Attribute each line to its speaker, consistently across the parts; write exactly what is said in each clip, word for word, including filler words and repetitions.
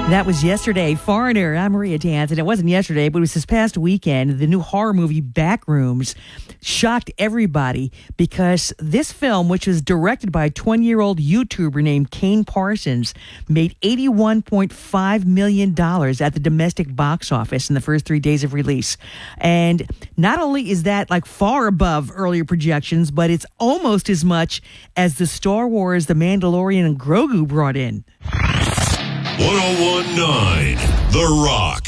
Speaker 1: That was yesterday. Foreigner. I'm Maria Dance, and it wasn't yesterday, but it was this past weekend. The new horror movie Backrooms shocked everybody because this film, which was directed by a twenty-year-old YouTuber named Kane Parsons, made eighty-one point five million dollars at the domestic box office in the first three days of release. And not only is that like far above earlier projections, but it's almost as much as the Star Wars, The Mandalorian, and Grogu brought in.
Speaker 2: one oh one point nine The Rock.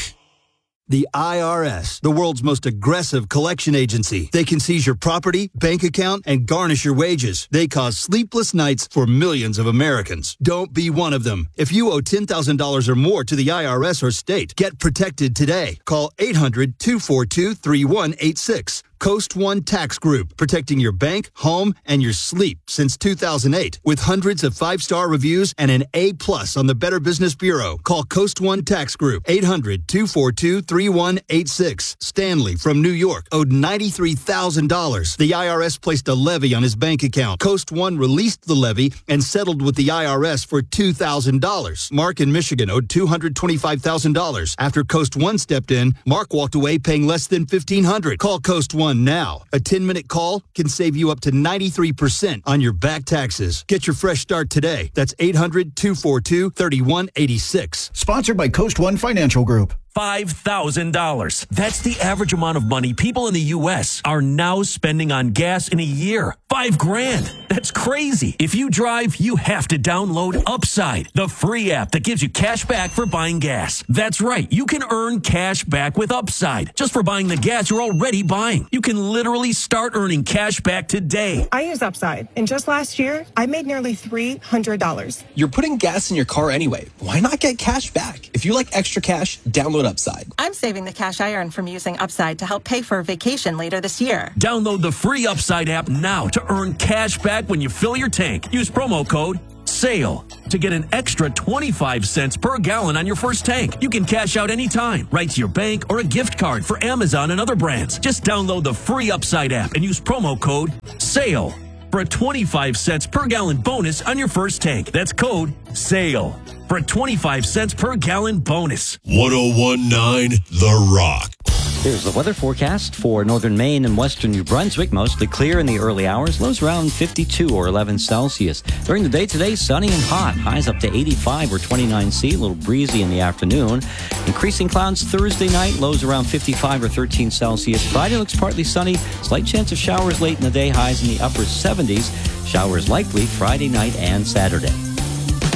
Speaker 3: The I R S, the world's most aggressive collection agency. They can seize your property, bank account, and garnish your wages. They cause sleepless nights for millions of Americans. Don't be one of them. If you owe ten thousand dollars or more to the I R S or state, get protected today. Call eight hundred, two four two, three one eight six. Coast One Tax Group, protecting your bank, home, and your sleep since two thousand eight. With hundreds of five-star reviews and an A plus on the Better Business Bureau. Call Coast One Tax Group, eight hundred, two four two, three one eight six. Stanley from New York owed ninety-three thousand dollars. The I R S placed a levy on his bank account. Coast One released the levy and settled with the I R S for two thousand dollars. Mark in Michigan owed two hundred twenty-five thousand dollars. After Coast One stepped in, Mark walked away paying less than fifteen hundred dollars. Call Coast One now. A ten-minute call can save you up to ninety-three percent on your back taxes. Get your fresh start today. That's eight hundred, two four two, three one eight six.
Speaker 4: Sponsored by Coast One Financial Group.
Speaker 5: five thousand dollars. That's the average amount of money people in the U S are now spending on gas in a year. Five grand. That's crazy. If you drive, you have to download Upside, the free app that gives you cash back for buying gas. That's right. You can earn cash back with Upside just for buying the gas you're already buying. You can literally start earning cash back today.
Speaker 6: I use Upside, and just last year, I made nearly three hundred dollars.
Speaker 7: You're putting gas in your car anyway. Why not get cash back? If you like extra cash, download Upside.
Speaker 8: I'm saving the cash I earn from using Upside to help pay for a vacation later this year.
Speaker 5: Download the free Upside app now to earn cash back when you fill your tank. Use promo code SALE to get an extra twenty-five cents per gallon on your first tank. You can cash out anytime, right to your bank or a gift card for Amazon and other brands. Just download the free Upside app and use promo code SALE for a twenty-five cents per gallon bonus on your first tank. That's code SALE for a twenty-five cents per gallon bonus.
Speaker 2: one oh one point nine The Rock.
Speaker 9: Here's the weather forecast for northern Maine and western New Brunswick. Mostly clear in the early hours. Lows around fifty-two or eleven Celsius. During the day today, sunny and hot. Highs up to eighty-five or twenty-nine C. A little breezy in the afternoon. Increasing clouds Thursday night. Lows around fifty-five or thirteen Celsius. Friday looks partly sunny. Slight chance of showers late in the day. Highs in the upper seventies. Showers likely Friday night and Saturday.